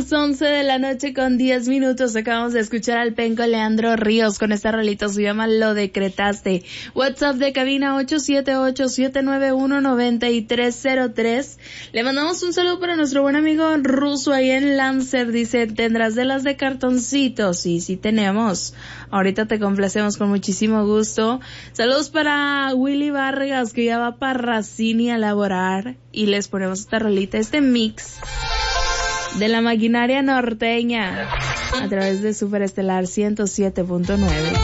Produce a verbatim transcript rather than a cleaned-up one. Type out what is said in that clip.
las once de la noche con diez minutos. Acabamos de escuchar al penco Leandro Ríos con esta rolita, se llama Lo Decretaste. WhatsApp de cabina ocho siete ocho, siete nueve uno, nueve tres cero tres. Le mandamos un saludo para nuestro buen amigo Ruso ahí en Lancer. Dice, ¿tendrás de las de cartoncitos? Sí, sí tenemos. Ahorita te complacemos con muchísimo gusto. Saludos para Willy Vargas, que ya va para Racini a laborar. Y les ponemos esta rolita, este mix de la maquinaria norteña a través de Superestelar ciento siete punto nueve.